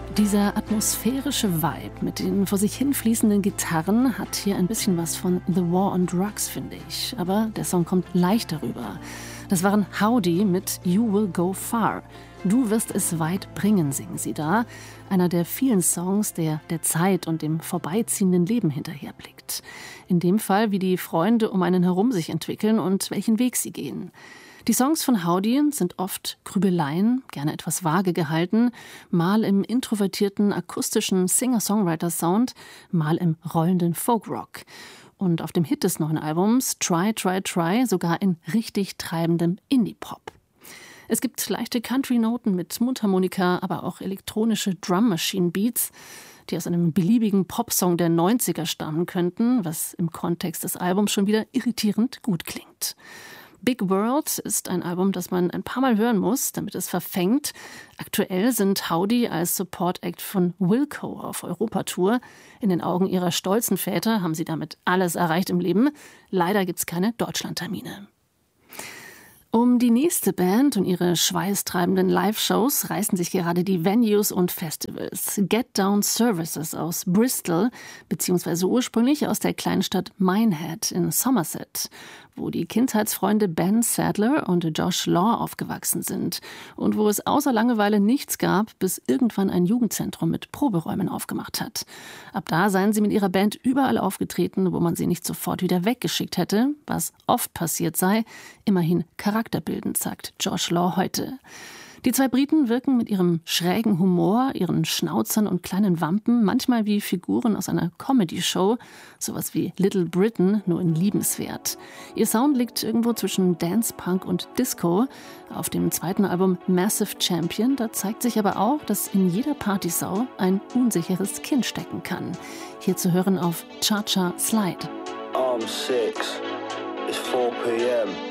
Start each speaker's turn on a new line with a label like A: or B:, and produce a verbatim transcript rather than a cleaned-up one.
A: Dieser atmosphärische Vibe mit den vor sich hinfließenden Gitarren hat hier ein bisschen was von The War on Drugs, finde ich. Aber der Song kommt leicht darüber. Das waren Howdy mit You Will Go Far. Du wirst es weit bringen, singen sie da. Einer der vielen Songs, der der Zeit und dem vorbeiziehenden Leben hinterherblickt. In dem Fall, wie die Freunde um einen herum sich entwickeln und welchen Weg sie gehen. Die Songs von Howdy sind oft Grübeleien, gerne etwas vage gehalten, mal im introvertierten, akustischen Singer-Songwriter-Sound, mal im rollenden Folk-Rock. Und auf dem Hit des neuen Albums Try, Try, Try sogar in richtig treibendem Indie-Pop. Es gibt leichte Country-Noten mit Mundharmonika, aber auch elektronische Drum-Machine-Beats, die aus einem beliebigen Popsong der neunziger stammen könnten, was im Kontext des Albums schon wieder irritierend gut klingt. Big World ist ein Album, das man ein paar Mal hören muss, damit es verfängt. Aktuell sind Howdy als Support-Act von Wilco auf Europatour. In den Augen ihrer stolzen Väter haben sie damit alles erreicht im Leben. Leider gibt es keine Deutschlandtermine. Um die nächste Band und ihre schweißtreibenden Live-Shows reißen sich gerade die Venues und Festivals. Get Down Services aus Bristol, beziehungsweise ursprünglich aus der Kleinstadt Minehead in Somerset, wo die Kindheitsfreunde Ben Sadler und Josh Law aufgewachsen sind und wo es außer Langeweile nichts gab, bis irgendwann ein Jugendzentrum mit Proberäumen aufgemacht hat. Ab da seien sie mit ihrer Band überall aufgetreten, wo man sie nicht sofort wieder weggeschickt hätte, was oft passiert sei, immerhin charakterbildend, sagt Josh Law heute. Die zwei Briten wirken mit ihrem schrägen Humor, ihren Schnauzern und kleinen Wampen manchmal wie Figuren aus einer Comedy-Show, sowas wie Little Britain, nur in liebenswert. Ihr Sound liegt irgendwo zwischen Dance, Punk und Disco. Auf dem zweiten Album Massive Champion, da zeigt sich aber auch, dass in jeder Partysau ein unsicheres Kind stecken kann. Hier zu hören auf Cha Cha Slide.
B: I'm six. It's four p m